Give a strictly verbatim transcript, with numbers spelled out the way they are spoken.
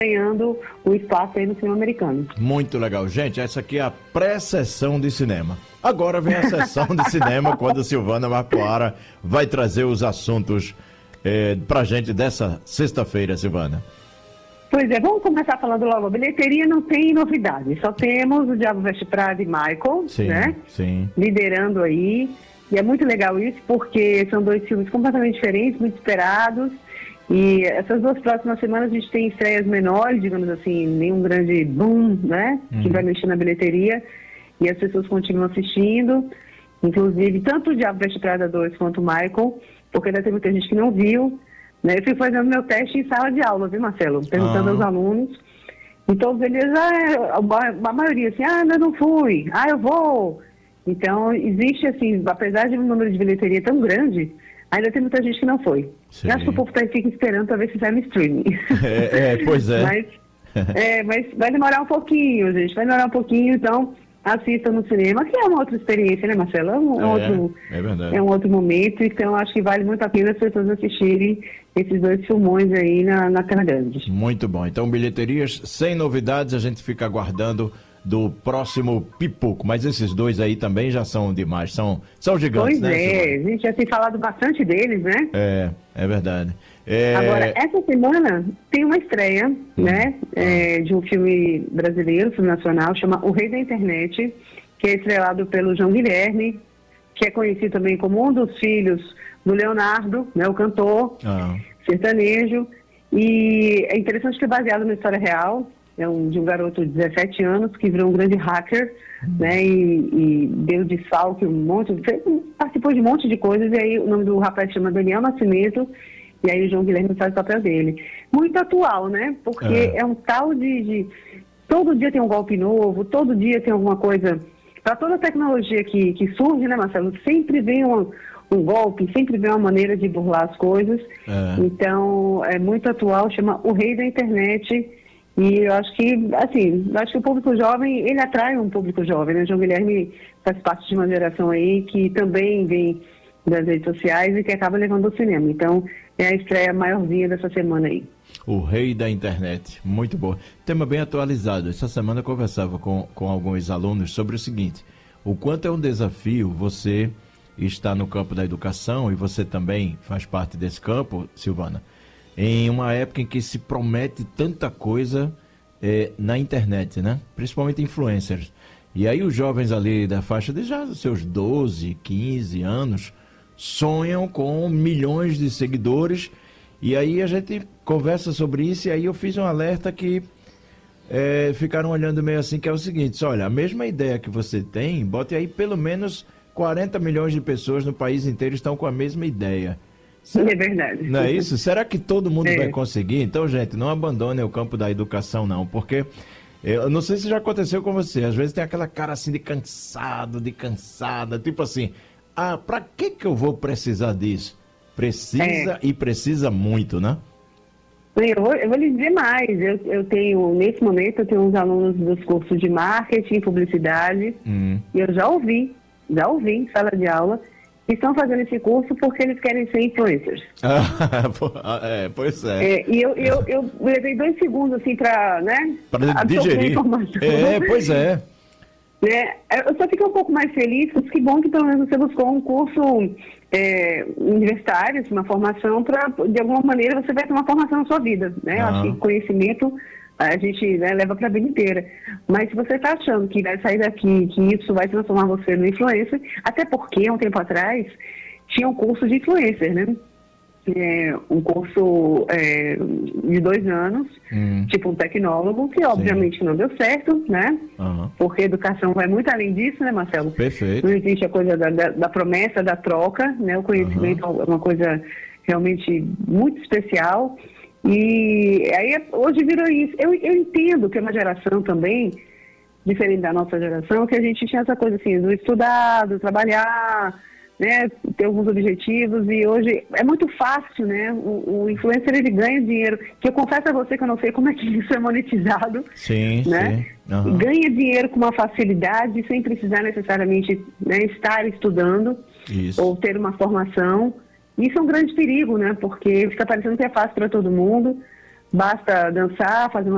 ganhando o espaço aí no cinema americano. Muito legal. Gente, essa aqui é a pré-sessão de cinema. Agora vem a sessão de cinema, quando a Silvana Marcoara vai trazer os assuntos eh, pra gente dessa sexta-feira, Silvana. Pois é, vamos começar falando logo. A bilheteria não tem novidade, só temos o Diabo Veste Prada e Michael, Sim, né? sim. Liderando aí. E é muito legal isso, porque são dois filmes completamente diferentes, muito esperados. E essas duas próximas semanas a gente tem estreias menores, digamos assim, nenhum grande boom, né? Uhum. Que vai mexer na bilheteria. E as pessoas continuam assistindo. Inclusive, tanto o Diabo Veste Prada dois quanto o Michael, porque ainda tem muita gente que não viu. Né? Eu fui fazendo meu teste em sala de aula, viu, Marcelo? Perguntando Ah. aos alunos. E todos eles, ah, a, a maioria assim, ah, ainda não fui, ah, eu vou. Então, existe assim, apesar de um número de bilheteria tão grande, ainda tem muita gente que não foi. Sim. Eu acho que o povo tá, fica esperando para ver se sai no streaming. É, é, pois é. mas, é. Mas vai demorar um pouquinho, gente, vai demorar um pouquinho, então assistam no cinema, que é uma outra experiência, né, Marcelo? É um, é, outro, é verdade. É um outro momento, então acho que vale muito a pena as pessoas assistirem esses dois filmões aí na, na tela grande. Muito bom. Então, bilheterias sem novidades, a gente fica aguardando do próximo Pipoco. Mas esses dois aí também já são demais, são, são gigantes, pois né? Pois é, Silvana? a gente já tem falado bastante deles, né? É, é verdade. É... Agora, essa semana tem uma estreia, hum. né, é, de um filme brasileiro, filme nacional, chama O Rei da Internet, que é estrelado pelo João Guilherme, que é conhecido também como um dos filhos do Leonardo, né, o cantor ah. sertanejo. E é interessante que é baseado na história real, é um, de um garoto de dezessete anos que virou um grande hacker, hum. né, e, e deu desfalque um monte, fez, participou de um monte de coisas, e aí o nome do rapaz chama Daniel Nascimento. E aí o João Guilherme faz o papel dele. Muito atual, né? Porque é, é um tal de, de... Todo dia tem um golpe novo, todo dia tem alguma coisa... Para toda a tecnologia que, que surge, né, Marcelo? Sempre vem um, um golpe, sempre vem uma maneira de burlar as coisas. É. Então, é muito atual, chama O Rei da Internet. E eu acho que, assim, eu acho que o público jovem, ele atrai um público jovem, né? O João Guilherme faz parte de uma geração aí que também vem das redes sociais e que acaba levando ao cinema. Então, é a estreia maiorzinha dessa semana aí. O Rei da Internet, muito bom. Tema bem atualizado. Essa semana eu conversava com, com alguns alunos sobre o seguinte: o quanto é um desafio você estar no campo da educação, e você também faz parte desse campo, Silvana, em uma época em que se promete tanta coisa é, na internet, né? Principalmente influencers. E aí os jovens ali da faixa de já seus doze, quinze anos sonham com milhões de seguidores, e aí a gente conversa sobre isso, e aí eu fiz um alerta que é, ficaram olhando meio assim, que é o seguinte: olha, a mesma ideia que você tem, bote aí pelo menos quarenta milhões de pessoas no país inteiro estão com a mesma ideia. Será, é verdade. Não é isso? Será que todo mundo é. vai conseguir? Então, gente, não abandone o campo da educação, não, porque eu não sei se já aconteceu com você, às vezes tem aquela cara assim de cansado, de cansada, tipo assim, ah, pra que que eu vou precisar disso? Precisa é. e precisa muito, né? Eu vou, eu vou lhe dizer mais, eu, eu tenho, nesse momento, eu tenho uns alunos dos cursos de marketing e publicidade, hum. e eu já ouvi, já ouvi em sala de aula, que estão fazendo esse curso porque eles querem ser influencers. Ah, é, pois é. é. E eu, eu, eu levei dois segundos, assim, pra, né? Para digerir. É, pois é. É, eu só fiquei um pouco mais feliz, porque que bom que pelo menos você buscou um curso é, universitário, uma formação, para, de alguma maneira, você vai ter uma formação na sua vida, né? Eu acho que conhecimento a gente, né, leva para a vida inteira. Mas se você está achando que vai sair daqui, que isso vai transformar você no influencer, até porque, há um tempo atrás, tinha um curso de influencer, né? É, um curso é, de dois anos, hum. tipo um tecnólogo, que obviamente Sim. não deu certo, né? Uhum. Porque a educação vai muito além disso, né, Marcelo? Perfeito. Não existe a coisa da, da, da promessa, da troca, né? O conhecimento uhum. é uma coisa realmente muito especial. E aí hoje virou isso. Eu, eu entendo que é uma geração também, diferente da nossa geração, que a gente tinha essa coisa assim, do estudar, do trabalhar, né, ter alguns objetivos, e hoje é muito fácil, né, o, o influencer, ele ganha dinheiro, que eu confesso a você que eu não sei como é que isso é monetizado, sim, né, sim. Uhum. Ganha dinheiro com uma facilidade, sem precisar necessariamente, né, estar estudando, isso. ou ter uma formação. Isso é um grande perigo, né, porque fica parecendo que é fácil para todo mundo, basta dançar, fazer uma